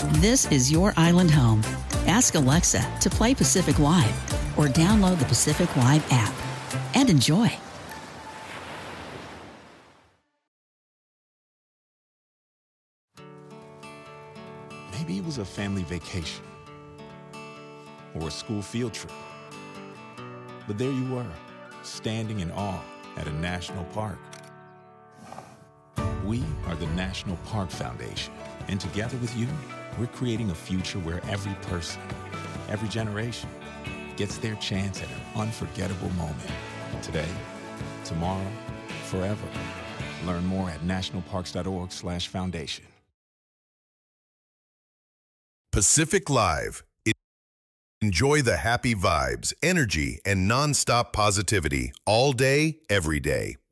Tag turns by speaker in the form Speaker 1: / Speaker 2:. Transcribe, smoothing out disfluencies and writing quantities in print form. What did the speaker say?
Speaker 1: This is your island home. Ask Alexa to play Pacific Live or download the Pacific Live app and enjoy.
Speaker 2: Maybe it was a family vacation or a school field trip. But there you were, standing in awe at a national park. We are the National Park Foundation, and together with you, we're creating a future where every person, every generation, gets their chance at an unforgettable moment. Today, tomorrow, forever. Learn more at nationalparks.org/foundation.
Speaker 3: Pacific Live. Enjoy the happy vibes, energy, and nonstop positivity all day, every day.